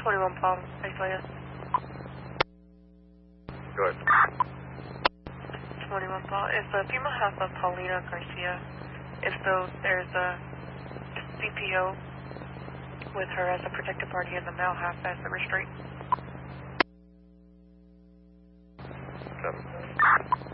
21 Palm, Isaiah. Go ahead. 21 Palm. If the female has a Paulina Garcia, if so, there's a CPO with her as a protected party and the male has as a restraint. 7.